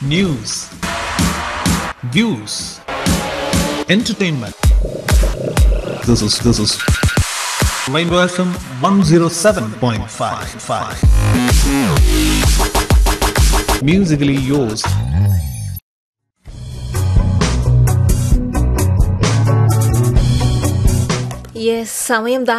news, views, entertainment. This is Rainbow FM 107.5. Musically yours. Yes, സമയം ദാ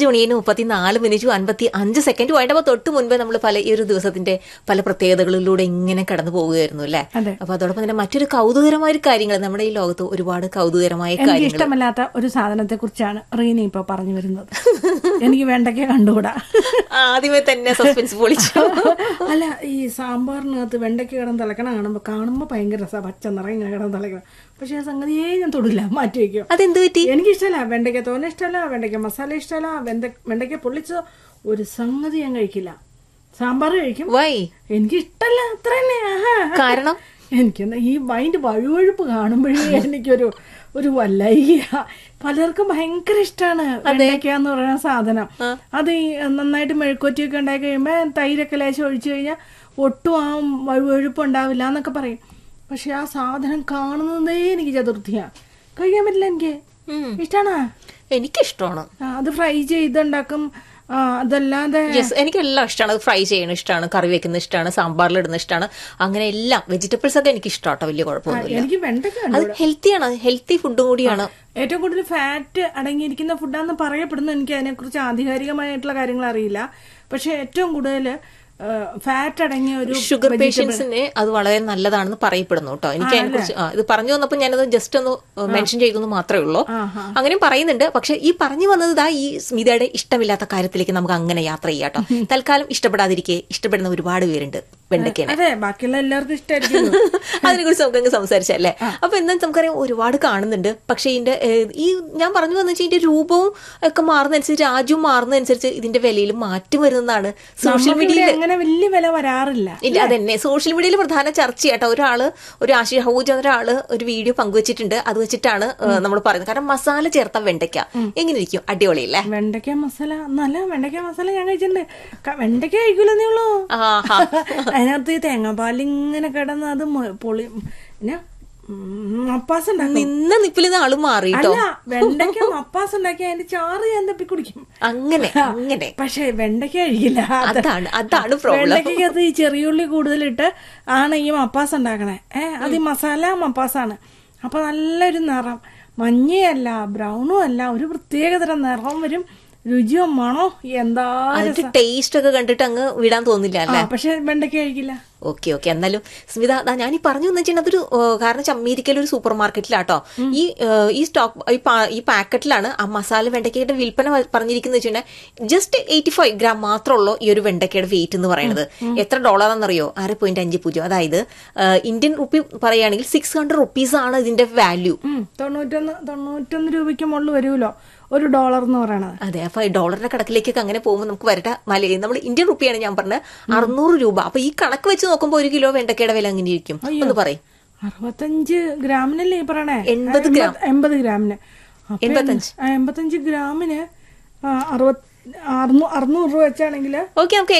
5:34:55 ആയിട്ടപ്പോൾ തൊട്ട് മുൻപേ നമ്മൾ ഈ ഒരു ദിവസത്തിന്റെ പല പ്രത്യേകതകളിലൂടെ ഇങ്ങനെ കടന്നു പോവുകയായിരുന്നു അല്ലേ. അപ്പൊ അതോടൊപ്പം തന്നെ മറ്റൊരു കൗതുകരമായ കാര്യങ്ങൾ, നമ്മുടെ ഈ ലോകത്ത് ഒരുപാട് കൗതുകരമായ കാര്യങ്ങൾ. ഇഷ്ടമല്ലാത്ത ഒരു സാധനത്തെ കുറിച്ചാണ് റീനി ഇപ്പൊ പറഞ്ഞു വരുന്നത്. എനിക്ക് വെണ്ടയ്ക്ക കണ്ടുകൂടാ. ആദ്യമേ തന്നെ സസ്പെൻസ് പൊളിച്ചു. അല്ല, ഈ സാമ്പാറിനകത്ത് വെണ്ടയ്ക്ക കിടന്ന് തിളക്കണം കാണുമ്പോ ഭയങ്കര രസമാണ്. പച്ച നിറം ഇങ്ങനെ കിടന്ന് തിളക്കണം. പക്ഷെ ആ സംഗതിയെ ഞാൻ തൊടില്ല, മാറ്റി വയ്ക്കും. അതെന്ത് പറ്റി? എനിക്കിഷ്ടമല്ല വെണ്ടയ്ക്ക തോനെ, ഇഷ്ടമല്ല വെണ്ടയ്ക്ക മസാല, ഇഷ്ടമല്ല വെണ്ടയ്ക്ക പൊള്ളിച്ചോ, ഒരു സംഗതി ഞാൻ കഴിക്കില്ല. സാമ്പാർ കഴിക്കും, എനിക്കിഷ്ടല്ല, അത്ര തന്നെ. കാരണം എനിക്കെന്താ ഈ മൈൻഡ് വഴുവഴുപ്പ് കാണുമ്പോഴേ എനിക്കൊരു വല്ലായിക. പലർക്കും ഭയങ്കര ഇഷ്ടമാണ് വെണ്ടയ്ക്ക എന്ന് പറയുന്ന സാധനം. അത് നന്നായിട്ട് മെഴുക്കുവറ്റിയൊക്കെ ഉണ്ടാക്കി കഴിയുമ്പോ തൈരൊക്കെ ലേശം ഒഴിച്ചു കഴിഞ്ഞാൽ ഒട്ടും ആ വഴുവഴുപ്പ് ഉണ്ടാവില്ല എന്നൊക്കെ പറയും. പക്ഷെ ആ സാധനം കാണുന്നതേ എനിക്ക് ചതുർത്ഥിയാ, കഴിക്കാൻ പറ്റില്ല. എനിക്ക് ഇഷ്ടാണ്, എനിക്കിഷ്ടമാണ്. അത് ഫ്രൈ ചെയ്തുണ്ടാക്കും. അതല്ലാതെ എനിക്കെല്ലാം ഇഷ്ടമാണ്. ഫ്രൈ ചെയ്യണ ഇഷ്ടമാണ്, കറി വെക്കുന്ന ഇഷ്ടമാണ്, സാമ്പാറിൽ ഇടുന്ന ഇഷ്ടമാണ്. അങ്ങനെ എല്ലാം വെജിറ്റബിൾസ് ഒക്കെ എനിക്ക് ഇഷ്ടമാട്ടോ, വലിയ കുഴപ്പമൊന്നുമില്ല. എനിക്ക് വെണ്ടയ്ക്ക അത് ഹെൽത്തിയാണ്, ഹെൽത്തി ഫുഡും കൂടിയാണ്. ഏറ്റവും കൂടുതൽ ഫാറ്റ് അടങ്ങിയിരിക്കുന്ന ഫുഡാന്ന് പറയപ്പെടുന്നു. എനിക്ക് അതിനെക്കുറിച്ച് ആധികാരികമായിട്ടുള്ള കാര്യങ്ങൾ അറിയില്ല. പക്ഷെ ഏറ്റവും കൂടുതൽ ഫാറ്റ് അടങ്ങിയ ഒരു ഷുഗർ പേഷ്യൻസിന് അത് വളരെ നല്ലതാണെന്ന് പറയപ്പെടുന്നു കേട്ടോ. എനിക്ക് അതിനെക്കുറിച്ച് ഇത് പറഞ്ഞു വന്നപ്പോൾ ഞാനത് ജസ്റ്റ് ഒന്ന് മെൻഷൻ ചെയ്തെന്ന് മാത്രമേ ഉള്ളൂ. അങ്ങനെയും പറയുന്നുണ്ട്. പക്ഷെ ഈ പറഞ്ഞു വന്നത് ഈ സ്മിതയുടെ ഇഷ്ടമില്ലാത്ത കാര്യത്തിലേക്ക് നമുക്ക് അങ്ങനെ യാത്ര ചെയ്യാം കേട്ടോ. തൽക്കാലം ഇഷ്ടപ്പെടാതിരിക്കെ ഇഷ്ടപ്പെടുന്ന ഒരുപാട് പേരുണ്ട് വെണ്ടയ്ക്കേനെ. ബാക്കിയുള്ള എല്ലാവർക്കും ഇഷ്ടമായിരിക്കും. അതിനെക്കുറിച്ച് നമുക്കങ്ങ് സംസാരിച്ചല്ലേ. അപ്പൊ എന്താ നമുക്കറിയാം, ഒരുപാട് കാണുന്നുണ്ട്. പക്ഷെ ഇതിന്റെ ഈ ഞാൻ പറഞ്ഞു വന്നു വെച്ചാൽ ഇതിന്റെ രൂപവും ഒക്കെ മാറുന്നതനുസരിച്ച്, രാജ്യവും മാറുന്നതനുസരിച്ച് ഇതിന്റെ വിലയിലും മാറ്റം വരുന്നതാണ്. സോഷ്യൽ മീഡിയയിൽ വലിയ വില വരാറില്ല. ഇല്ല, അതന്നെ സോഷ്യൽ മീഡിയയിൽ പ്രധാന ചർച്ചയാട്ടോ. ഒരു ആശിഷ് ഹൗജ ഒരാള് ഒരു വീഡിയോ പങ്കുവച്ചിട്ടുണ്ട്. അത് വെച്ചിട്ടാണ് നമ്മൾ പറയുന്നത്. കാരണം മസാല ചേർത്ത വെണ്ടയ്ക്ക എങ്ങനെ ഇരിക്കും? അടിപൊളിയല്ലേ? വെണ്ടയ്ക്ക മസാല നല്ല വെണ്ടയ്ക്ക മസാല ഞാൻ കഴിച്ചിട്ടുണ്ട്. വെണ്ടയ്ക്ക കഴിക്കൂലെന്നേ ഉള്ളൂ. അതിനകത്ത് തേങ്ങാപ്പാലിങ്ങനെ കിടന്ന് അത് പൊളി മപ്പാസ് നിന്ന നിപ്പിൽ ആള് മാറിട്ടോ. വെണ്ടയ്ക്ക മപ്പാസ് ഉണ്ടാക്കി അതിന്റെ ചാറ് ഞാൻ തപ്പി കുടിക്കും. അങ്ങനെ പക്ഷെ വെണ്ടയ്ക്ക കഴിക്കില്ല. അതാണ് പ്രോബ്ലം. വെണ്ടയ്ക്കകത്ത് ഈ ചെറിയുള്ളി കൂടുതലിട്ട് ആണ് ഈ മപ്പാസ് ഉണ്ടാക്കണേ. അത് ഈ മസാല മപ്പാസാണ്. അപ്പൊ നല്ലൊരു നിറം, മഞ്ഞയല്ല ബ്രൗണും അല്ല, ഒരു പ്രത്യേകതരം നിറം വരും. രുചിയോ മണോ എന്താ ടേസ്റ്റ് ഒക്കെ കണ്ടിട്ട് അങ്ങ് വിടാൻ തോന്നില്ല അല്ലേ? പക്ഷെ വെണ്ടയ്ക്ക കഴിക്കില്ല. ഓക്കെ. എന്നാലും സ്മിത, ഞാനീ പറഞ്ഞു എന്ന് വെച്ചാൽ അതൊരു കാരണം അമേരിക്കയിലെ ഒരു സൂപ്പർ മാർക്കറ്റിലാട്ടോ ഈ സ്റ്റോക്ക് ഈ പാക്കറ്റിലാണ് ആ മസാല വെണ്ടയ്ക്കയുടെ വിൽപ്പന പറഞ്ഞിരിക്കുന്നത് വെച്ചിട്ടുണ്ടെങ്കിൽ ജസ്റ്റ് 85 ഗ്രാം മാത്രമുള്ളൂ ഈ ഒരു വെണ്ടയ്ക്കയുടെ വെയിറ്റ് എന്ന് പറയുന്നത്. എത്ര ഡോളറാണെന്നറിയോ? 6.50. അതായത് ഇന്ത്യൻ റുപ്പി പറയുകയാണെങ്കിൽ 600 റുപ്പീസ് ആണ് ഇതിന്റെ വാല്യൂ. 91 രൂപയ്ക്ക് മുകളിൽ വരുമല്ലോ $1 എന്ന് പറയണത്. അതെ. അപ്പൊ ഡോളറിന്റെ കണക്കിലേക്കൊക്കെ അങ്ങനെ പോകുമ്പോൾ നമുക്ക് വരട്ടെ. നമ്മൾ ഇന്ത്യൻ റുപ്പിയാണ് ഞാൻ പറഞ്ഞത്, 600 രൂപ. അപ്പൊ ഈ കണക്ക് വെച്ച് നോക്കുമ്പോൾ 1 കിലോ വെണ്ടയ്ക്കയുടെ വില എങ്ങനെ ഇരിക്കും ഒന്ന് പറയും? 65 ഗ്രാമിനല്ലേ ഈ പറയണേ? 80 ഗ്രാമിന് 85 ഗ്രാമിന് 600 രൂപ വെച്ചാണെങ്കിൽ ഓക്കെ. നമുക്ക്